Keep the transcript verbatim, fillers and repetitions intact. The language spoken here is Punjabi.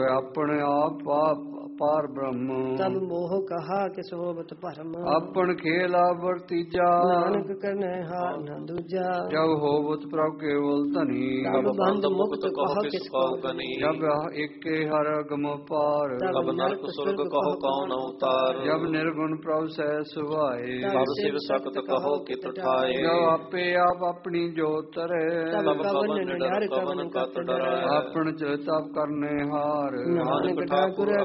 ਆਪਣੇ ਆਪ ਆਪ ਪਾਰ ਬ੍ਰਹਮ। ਤਬ ਮੋਹ ਕਹਾ ਕਿਸ ਹੋਵਤ ਭਰਮ। ਆਪਨ ਖੇਲਾ ਵਰਤੀਜਾ ਨਾਨਕ ਕਰਨੈ ਹਾਰ ਨ ਦੂਜਾ। ਜਬ ਹੋਵਤ ਪ੍ਰਭ ਕੇਵਲ ਧਨੀ। ਤਬ ਬੰਧ ਮੁਕਤ ਕਹ ਕਿਸ ਕੋ ਗਨੀ। ਜਬ ਏਕੇ ਹਰ ਅਗਮ ਪਾਰ। ਤਬ ਨਰਕ ਸੁਰਗ ਕਹੋ ਕਉਨ ਉਤਾਰ। ਜਬ ਨਿਰਗੁਣ ਪ੍ਰਭ ਸਹਿ ਸੁਭਾਏ। ਤਬ ਸਿਵ ਸਖਤ ਕਹੋ ਕਿਤ ਠਾਏ। ਜਬ ਆਪੇ ਆਪ ਆਪਣੀ ਜੋਤ ਧਰੇ। ਤਬ ਕਵਨ ਨਿਡਰ ਕਵਨ ਕਤ ਡਰੈ। ਆਪਨ ਚਿਤ ਤਪ ਕਰਨੇ ਹਾਰ। ਨਾਨਕ ਠਾਕੁਰ